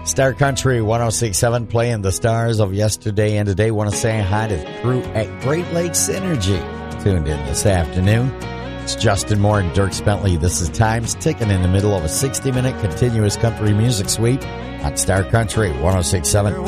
Star Country 106.7 playing the stars of yesterday and today. Want to say hi to the crew at Great Lakes Energy tuned in this afternoon. It's Justin Moore and Dirk Bentley. This is Time's Ticking in the middle of a 60-minute continuous country music suite on Star Country 106.7.